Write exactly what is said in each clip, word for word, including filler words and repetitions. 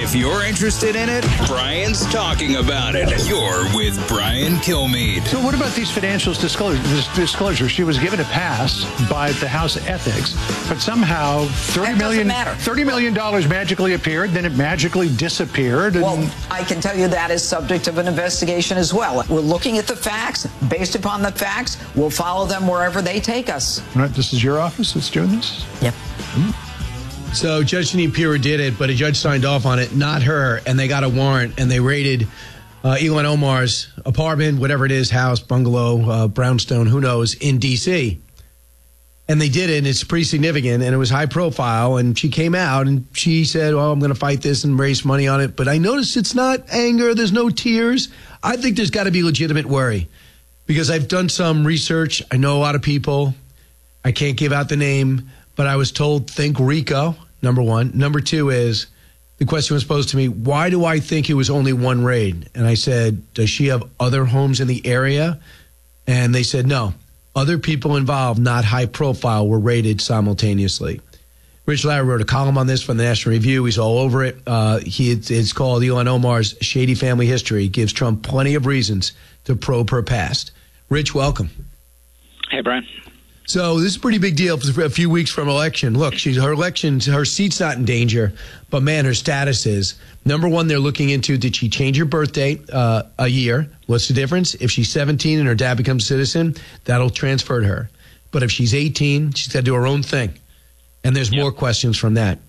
If you're interested in it, Brian's talking about it. You're with Brian Kilmeade. So what about these financial disclosures? Disclosure? She was given a pass by the House Ethics, but somehow thirty million dollars thirty million dollars magically appeared, then it magically disappeared. And well, I can tell you that is subject of an investigation as well. We're looking at the facts. Based upon the facts, we'll follow them wherever they take us. All right, this is your office that's doing this? Yep. Mm. So Judge Jeanine Pirro did it, but a judge signed off on it, not her, and they got a warrant, and they raided uh, Ilhan Omar's apartment, whatever it is, house, bungalow, uh, brownstone, who knows, in D C And they did it, and it's pretty significant, and it was high profile, and she came out, and she said, oh, I'm going to fight this and raise money on it, but I noticed it's not anger, there's no tears. I think there's got to be legitimate worry, because I've done some research, I know a lot of people, I can't give out the name, but I was told, think RICO, number one. Number two is, the question was posed to me, why do I think it was only one raid? And I said, does she have other homes in the area? And they said, no. Other people involved, not high profile, were raided simultaneously. Rich Larry wrote a column on this from the National Review. He's all over it. Uh, he, it's called Ilhan Omar's Shady Family History. It gives Trump plenty of reasons to probe her past. Rich, welcome. Hey, Brian. So this is a pretty big deal for a few weeks from election. Look, she's her election, her seat's not in danger, but man, her status is. Number one, they're looking into, did she change her birth date uh, a year? What's the difference? If she's seventeen and her dad becomes a citizen, that'll transfer to her. But if she's eighteen, she's got to do her own thing. And there's yep. more questions from that.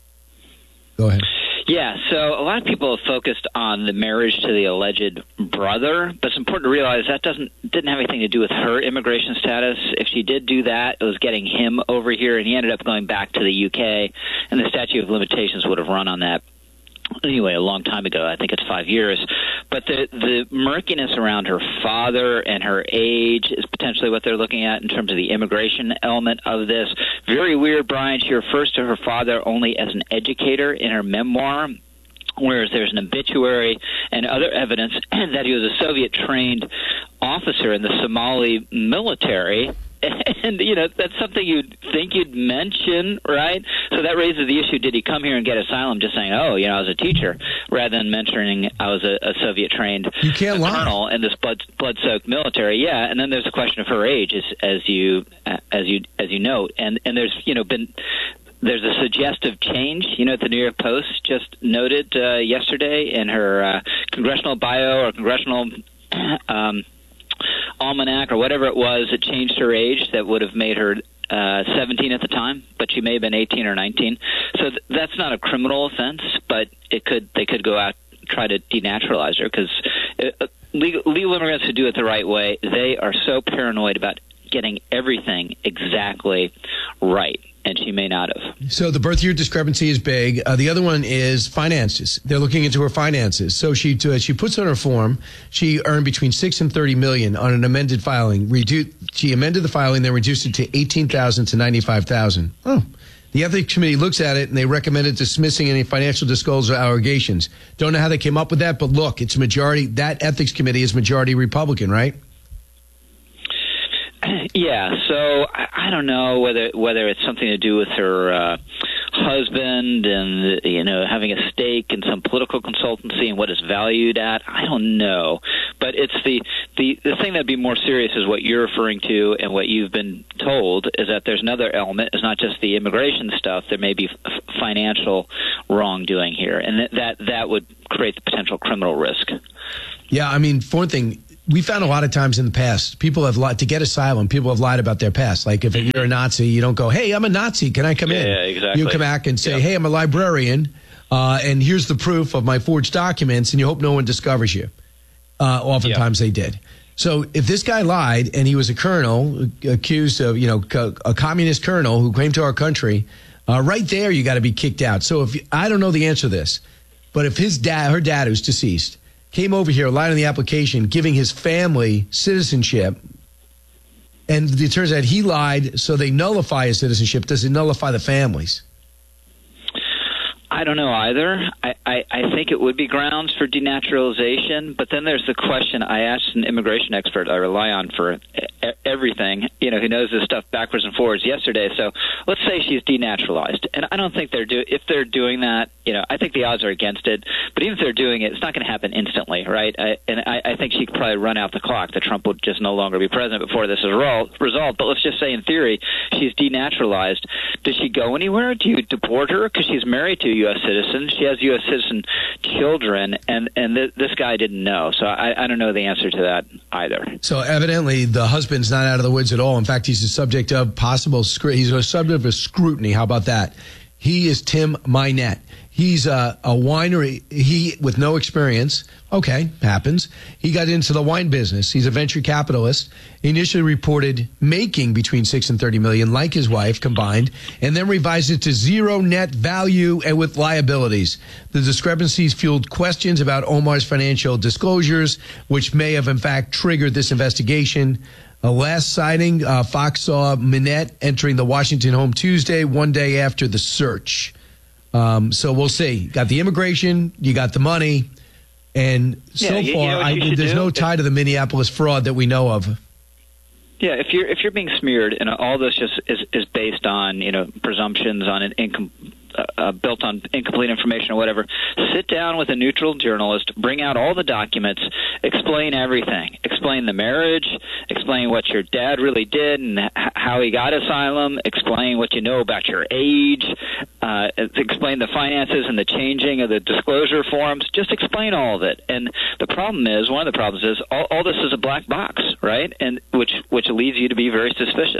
Go ahead. Yeah, so a lot of people have focused on the marriage to the alleged brother, but it's important to realize that doesn't didn't have anything to do with her immigration status. If she did do that, it was getting him over here, and he ended up going back to the U K, and the statute of limitations would have run on that anyway a long time ago. I think it's five years. But the, the murkiness around her father and her age is potentially what they're looking at in terms of the immigration element of this. Very weird, Brian. She refers to her father only as an educator in her memoir, whereas there's an obituary and other evidence that he was a Soviet-trained officer in the Somali military. And, you know, that's something you'd think you'd mention, right? So that raises the issue, did he come here and get asylum just saying, oh, you know, I was a teacher, rather than mentioning I was a, a Soviet-trained you can't colonel in this blood, blood-soaked military. Yeah, and then there's a question of her age, as, as you as you, as you note. And, and there's, you know, been... There's a suggestive change, you know, the New York Post just noted uh, yesterday in her uh, congressional bio or congressional um, almanac or whatever it was. It changed her age that would have made her uh, seventeen at the time, but she may have been eighteen or nineteen. So th- that's not a criminal offense, but it could they could go out and try to denaturalize her because uh, legal, legal immigrants who do it the right way, they are so paranoid about getting everything exactly right. And she may not have. So the birth year discrepancy is big. Uh, the other one is finances. They're looking into her finances. So she uh, she puts on her form, she earned between six and thirty million on an amended filing. Redu- she amended the filing, then reduced it to eighteen thousand to ninety five thousand. Oh. The ethics committee looks at it and they recommended dismissing any financial disclosure allegations. Don't know how they came up with that, but look, it's majority. That ethics committee is majority Republican, right? Yeah, so I, I don't know whether whether it's something to do with her uh, husband and, you know, having a stake in some political consultancy and what it's valued at. I don't know. But it's the, the, the thing that would be more serious is what you're referring to and what you've been told is that there's another element. It's not just the immigration stuff. There may be f- financial wrongdoing here, and that, that that would create the potential criminal risk. Yeah, I mean, for one thing, we found a lot of times in the past, people have lied to get asylum. People have lied about their past. Like if you're a Nazi, you don't go, "Hey, I'm a Nazi. Can I come yeah, in?" Yeah, exactly. You come back and say, yeah. "Hey, I'm a librarian, uh, and here's the proof of my forged documents," and you hope no one discovers you. Uh, oftentimes yeah. they did. So if this guy lied and he was a colonel accused of, you know, co- a communist colonel who came to our country, uh, right there you got to be kicked out. So if I don't know the answer to this, but if his dad, her dad, who's deceased, came over here, lied on the application, giving his family citizenship, and it turns out he lied, so they nullify his citizenship. Does it nullify the families? I I don't know either. I, I, I think it would be grounds for denaturalization, but then there's the question I asked an immigration expert I rely on for e- everything, you know, who knows this stuff backwards and forwards yesterday. So let's say she's denaturalized. And I don't think they're do if they're doing that, you know, I think the odds are against it. But even if they're doing it, it's not going to happen instantly, right? I, and I, I think she could probably run out the clock that Trump would just no longer be president before this is resolved. But let's just say in theory, she's denaturalized. Does she go anywhere? Do you deport her? Because she's married to a U S citizen. She has U S citizen children, and, and th- this guy didn't know. So I, I don't know the answer to that either. So evidently the husband's not out of the woods at all. In fact, he's the subject of possible scru- he's a subject of scrutiny. How about that? He is Tim Minette. He's a, a winery. He, with no experience, okay, happens. He got into the wine business. He's a venture capitalist. He initially reported making between six and thirty million, like his wife combined, and then revised it to zero net value and with liabilities. The discrepancies fueled questions about Omar's financial disclosures, which may have in fact triggered this investigation. A last sighting, uh, Fox saw Minette entering the Washington home Tuesday, one day after the search. Um, so we'll see. You got the immigration, you got the money, and so yeah, you, far you know I, there's do? no tie to the Minneapolis fraud that we know of. Yeah, if you're if you're being smeared, and all this just is is based on you know presumptions on an income. Uh, built on incomplete information or whatever, sit down with a neutral journalist, bring out all the documents, explain everything. Explain the marriage, explain what your dad really did and h- how he got asylum, explain what you know about your age, uh, explain the finances and the changing of the disclosure forms. Just explain all of it. And the problem is, one of the problems is, all, all this is a black box, right? And which which leads you to be very suspicious.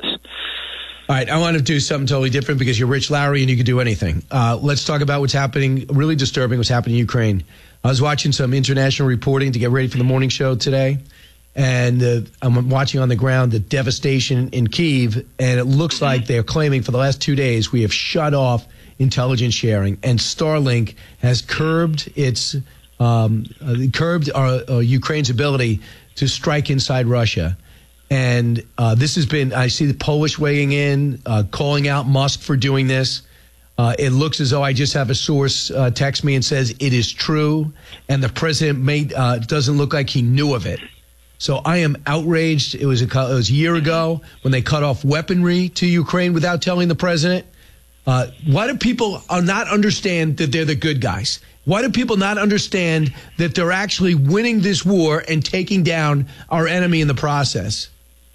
All right, I want to do something totally different because you're Rich Lowry and you can do anything. Uh, let's talk about what's happening, really disturbing what's happening in Ukraine. I was watching some international reporting to get ready for the morning show today, and uh, I'm watching on the ground the devastation in Kyiv, and it looks like they're claiming for the last two days we have shut off intelligence sharing, and Starlink has curbed its um, uh, curbed our, uh, Ukraine's ability to strike inside Russia. And uh, this has been, I see the Polish weighing in, uh, calling out Musk for doing this. Uh, it looks as though I just have a source uh, text me and says it is true. And the president may, uh, doesn't look like he knew of it. So I am outraged. It was, a, it was a year ago when they cut off weaponry to Ukraine without telling the president. Uh, why do people not understand that they're the good guys? Why do people not understand that they're actually winning this war and taking down our enemy in the process?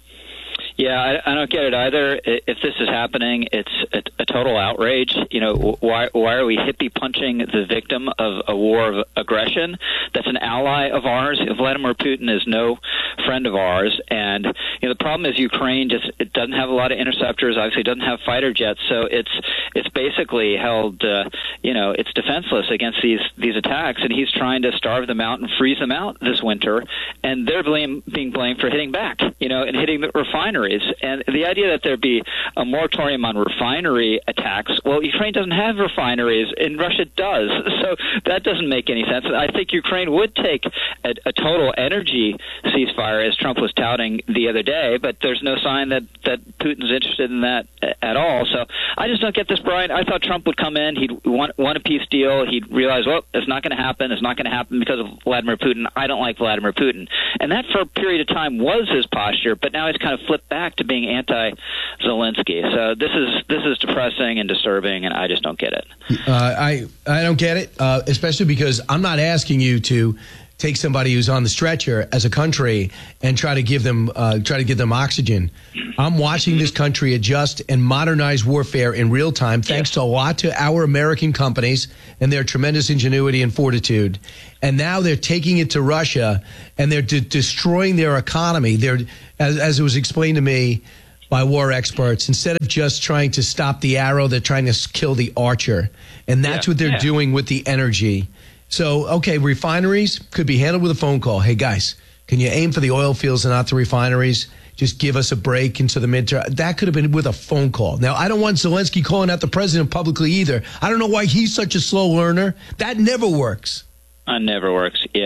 Yeah, I, I don't get it either. If this is happening, it's a, a total outrage. You know, why why are we hippie punching the victim of a war of aggression? That's an ally of ours. Vladimir Putin is no friend of ours. And you know, the problem is Ukraine just it doesn't have a lot of interceptors. Obviously, doesn't have fighter jets, so it's it's basically held. Uh, you know, it's defenseless against these these attacks. And he's trying to starve them out and freeze them out this winter. And they're blame, being blamed for hitting back. You know, and hitting the refinery. And the idea that there be a moratorium on refinery attacks, well, Ukraine doesn't have refineries, and Russia does. So that doesn't make any sense. I think Ukraine would take a, a total energy ceasefire, as Trump was touting the other day, but there's no sign that, that Putin's interested in that at all. So I just don't get this, Brian. I thought Trump would come in, he'd want, want a peace deal, he'd realize, well, it's not going to happen, it's not going to happen because of Vladimir Putin. I don't like Vladimir Putin. And that for a period of time was his posture, but now he's kind of flipped back to being anti-Zelensky. So this is this is depressing and disturbing, and I just don't get it. Uh, I I don't get it, uh, especially because I'm not asking you to take somebody who's on the stretcher as a country and try to give them uh, try to give them oxygen. I'm watching this country adjust and modernize warfare in real time, thanks to a lot to our American companies and their tremendous ingenuity and fortitude. And now they're taking it to Russia, and they're de- destroying their economy. They're, as, as it was explained to me by war experts, instead of just trying to stop the arrow, they're trying to kill the archer. And that's yeah, what they're yeah. doing with the energy. So, okay, refineries could be handled with a phone call. Hey, guys, can you aim for the oil fields and not the refineries? Just give us a break into the midterm. That could have been with a phone call. Now, I don't want Zelensky calling out the president publicly either. I don't know why he's such a slow learner. That never works. It never works, yeah.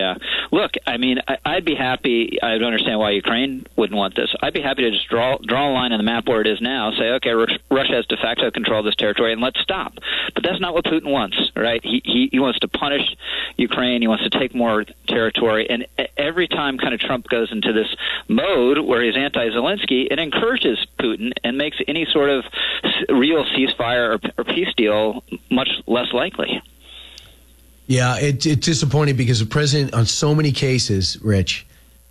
look, I mean, I, I'd be happy. I don't understand why Ukraine wouldn't want this. I'd be happy to just draw draw a line on the map where it is now, say, okay, Russia has de facto control of this territory, and let's stop. But that's not what Putin wants, right? He, he, he wants to punish Ukraine. He wants to take more territory. And every time kind of Trump goes into this mode where he's anti-Zelensky, it encourages Putin and makes any sort of real ceasefire or, or peace deal much less likely. Yeah, it, it's disappointing because the president, on so many cases, Rich,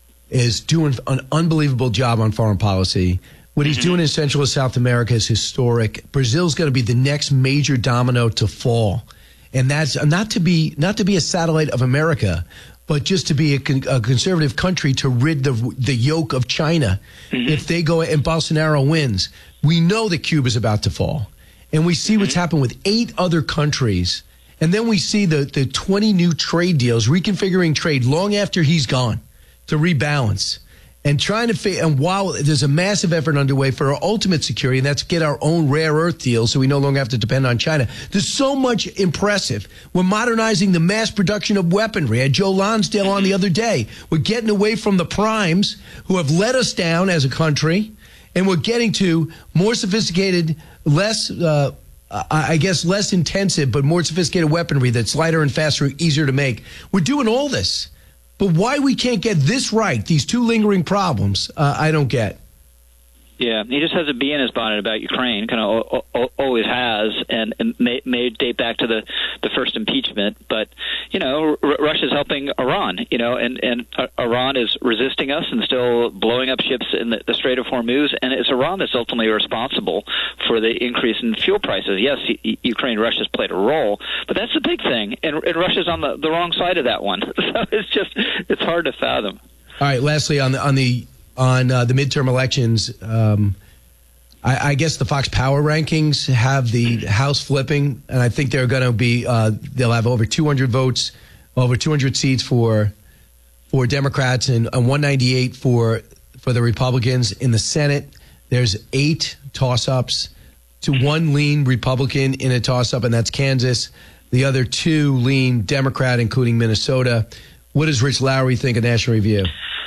is doing an unbelievable job on foreign policy. What he's mm-hmm. doing in Central and South America is historic. Brazil's going to be the next major domino to fall, and that's not to be not to be a satellite of America, but just to be a, con- a conservative country to rid the the yoke of China. Mm-hmm. If they go and Bolsonaro wins, we know that Cuba's about to fall, and we see mm-hmm. what's happened with eight other countries. And then we see the, the twenty new trade deals, reconfiguring trade long after he's gone to rebalance and trying to fa- and while there's a massive effort underway for our ultimate security, and that's get our own rare earth deal so we no longer have to depend on China. There's so much impressive. We're modernizing the mass production of weaponry. I had Joe Lonsdale on the other day. We're getting away from the primes who have let us down as a country, and we're getting to more sophisticated, less uh I guess less intensive, but more sophisticated weaponry that's lighter and faster, easier to make. We're doing all this. But why we can't get this right, these two lingering problems, uh, I don't get. Yeah, he just has a bee in his bonnet about Ukraine, kind of o- o- always has, and, and may, may date back to the, the first impeachment. But, you know, R- Russia's helping Iran, you know, and, and uh, Iran is resisting us and still blowing up ships in the, the Strait of Hormuz, and it's Iran that's ultimately responsible for the increase in fuel prices. Yes, y- Ukraine, Russia's played a role, but that's the big thing, and, and Russia's on the, the wrong side of that one. So it's just, it's hard to fathom. All right, lastly, on the on the On uh, the midterm elections, um, I, I guess the Fox Power rankings have the House flipping, and I think they're going to be uh, they'll have over two hundred votes, over two hundred seats for for Democrats, and, and one ninety-eight for for the Republicans. In the Senate, there's eight toss-ups to one lean Republican in a toss-up, and that's Kansas. The other two lean Democrat, including Minnesota. What does Rich Lowry think of National Review?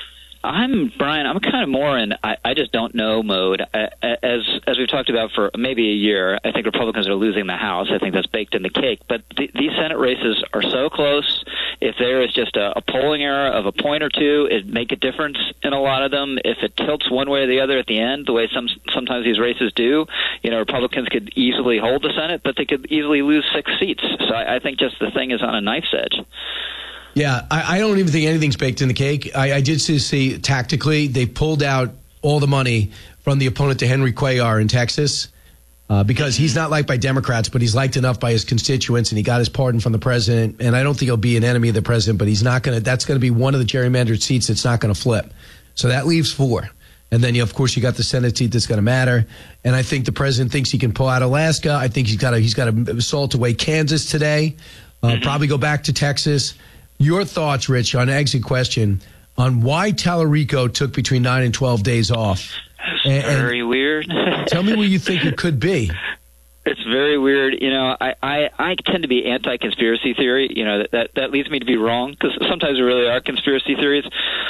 I'm Brian. I'm kind of more in I, I just don't know mode. As as we've talked about for maybe a year, I think Republicans are losing the House. I think that's baked in the cake. But the, these Senate races are so close. If there is just a, a polling error of a point or two, it'd make a difference in a lot of them. If it tilts one way or the other at the end, the way some sometimes these races do, you know, Republicans could easily hold the Senate, but they could easily lose six seats. So I, I think just the thing is on a knife's edge. Yeah, I, I don't even think anything's baked in the cake. I, I did see, see tactically they pulled out all the money from the opponent to Henry Cuellar in Texas uh, because he's not liked by Democrats, but he's liked enough by his constituents, and he got his pardon from the president. And I don't think he'll be an enemy of the president, but he's not going to. That's going to be one of the gerrymandered seats that's not going to flip. So that leaves four. And then, you, of course, you got the Senate seat that's going to matter. And I think the president thinks he can pull out Alaska. I think he's got to he's got to salt away Kansas today. Uh, mm-hmm. Probably go back to Texas. Your thoughts, Rich, on exit question on why Tallarico took between nine and twelve days off. And, very weird. Tell me what you think it could be. It's very weird. You know, I, I, I tend to be anti-conspiracy theory. You know, that, that, that leads me to be wrong because sometimes there really are conspiracy theories.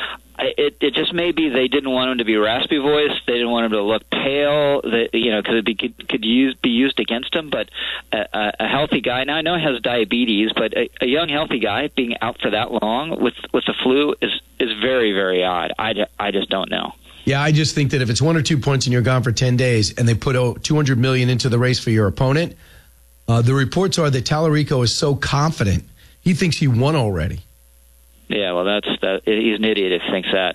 I, it, it just may be they didn't want him to be raspy voiced. They didn't want him to look pale, that, you know, because it be, could, could use, be used against him. But a, a healthy guy, now I know he has diabetes, but a, a young healthy guy being out for that long with, with the flu is, is very, very odd. I, I just don't know. Yeah, I just think that if it's one or two points and you're gone for ten days and they put oh, two hundred million dollars into the race for your opponent, uh, the reports are that Tallarico is so confident he thinks he won already. Yeah, well, that's that. He's an idiot if he thinks that.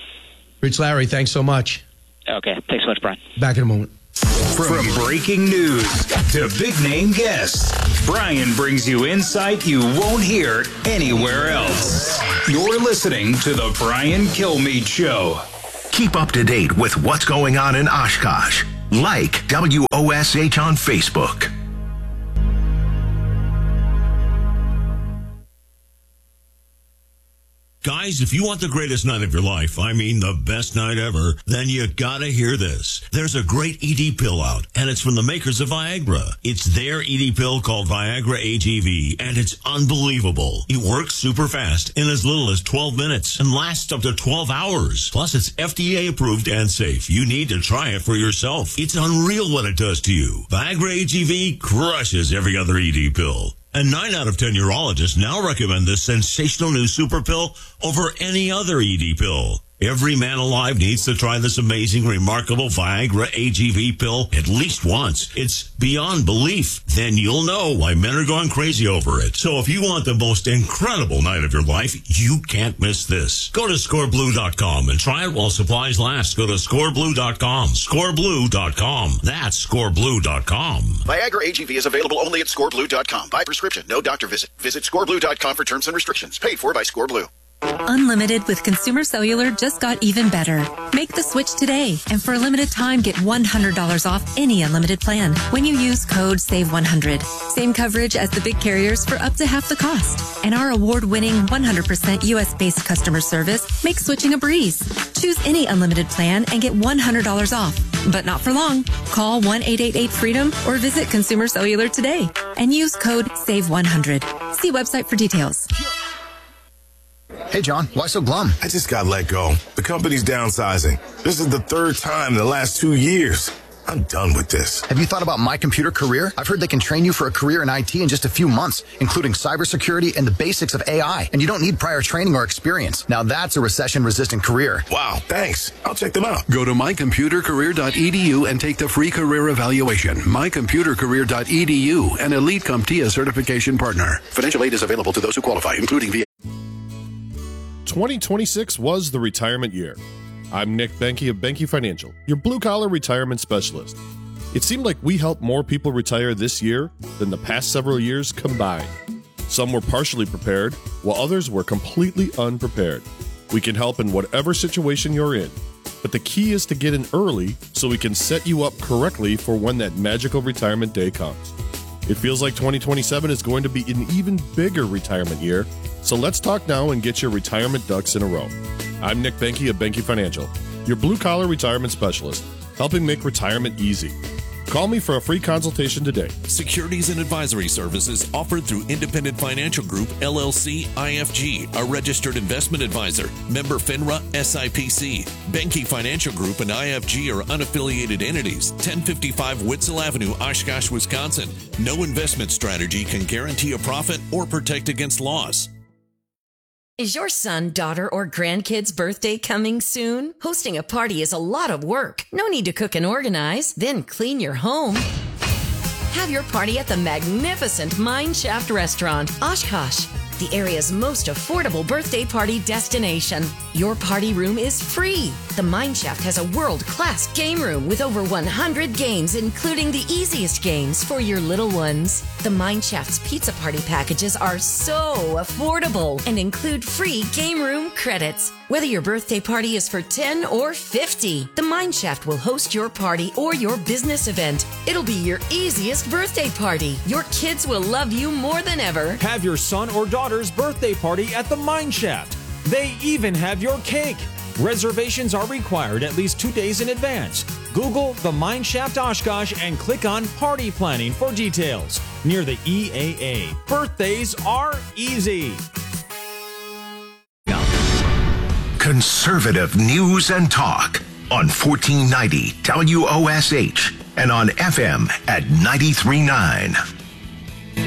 Rich Lowry, thanks so much. Okay, thanks so much, Brian. Back in a moment. From breaking news to big-name guests, Brian brings you insight you won't hear anywhere else. You're listening to The Brian Kilmeade Show. Keep up to date with what's going on in Oshkosh. Like W O S H on Facebook. Guys, if you want the greatest night of your life, I mean the best night ever, then you gotta hear this. There's a great E D pill out, and it's from the makers of Viagra. It's their E D pill called Viagra A G V, and it's unbelievable. It works super fast in as little as twelve minutes and lasts up to twelve hours. Plus, it's F D A approved and safe. You need to try it for yourself. It's unreal what it does to you. Viagra A G V crushes every other E D pill. And nine out of ten urologists now recommend this sensational new super pill over any other E D pill. Every man alive needs to try this amazing, remarkable Viagra A G V pill at least once. It's beyond belief. Then you'll know why men are going crazy over it. So if you want the most incredible night of your life, you can't miss this. Go to score blue dot com and try it while supplies last. Go to score blue dot com. score blue dot com. That's score blue dot com. Viagra A G V is available only at score blue dot com. By prescription, no doctor visit. Visit score blue dot com for terms and restrictions. Paid for by ScoreBlue. Unlimited with Consumer Cellular just got even better. Make the switch today, and for a limited time, get one hundred dollars off any unlimited plan when you use code save one hundred. Same coverage as the big carriers for up to half the cost. And our award-winning one hundred percent U S-based customer service makes switching a breeze. Choose any unlimited plan and get one hundred dollars off. But not for long. Call one eight eight eight freedom or visit Consumer Cellular today and use code save one hundred. See website for details. Hey, John, why so glum? I just got let go. The company's downsizing. This is the third time in the last two years. I'm done with this. Have you thought about My Computer Career? I've heard they can train you for a career in I T in just a few months, including cybersecurity and the basics of A I. And you don't need prior training or experience. Now that's a recession-resistant career. Wow, thanks. I'll check them out. Go to my computer career dot e d u and take the free career evaluation. my computer career dot e d u, an Elite CompTIA certification partner. Financial aid is available to those who qualify, including V A. twenty twenty-six was the retirement year. I'm Nick Benke of Benke Financial, your blue-collar retirement specialist. It seemed like we helped more people retire this year than the past several years combined. Some were partially prepared, while others were completely unprepared. We can help in whatever situation you're in, but the key is to get in early so we can set you up correctly for when that magical retirement day comes. It feels like twenty twenty-seven is going to be an even bigger retirement year, so let's talk now and get your retirement ducks in a row. I'm Nick Benke of Benke Financial, your blue-collar retirement specialist, helping make retirement easy. Call me for a free consultation today. Securities and advisory services offered through Independent Financial Group, L L C, I F G, a registered investment advisor. Member FINRA, S I P C. Benke Financial Group and I F G are unaffiliated entities. ten fifty-five Witzel Avenue, Oshkosh, Wisconsin. No investment strategy can guarantee a profit or protect against loss. Is your son, daughter, or grandkid's birthday coming soon? Hosting a party is a lot of work. No need to cook and organize, then clean your home. Have your party at the magnificent Mine Shaft Restaurant, Oshkosh, the area's most affordable birthday party destination. Your party room is free. The Mine Shaft has a world-class game room with over one hundred games, including the easiest games for your little ones. The Mine Shaft's pizza party packages are so affordable and include free game room credits. Whether your birthday party is for ten or fifty, the Mine Shaft will host your party or your business event. It'll be your easiest birthday party. Your kids will love you more than ever. Have your son or daughter's birthday party at the Mine Shaft. They even have your cake. Reservations are required at least two days in advance. Google the Mine Shaft Oshkosh and click on Party Planning for details. Near the E A A. Birthdays are easy. Conservative news and talk on fourteen ninety W O S H and on F M at ninety-three point nine.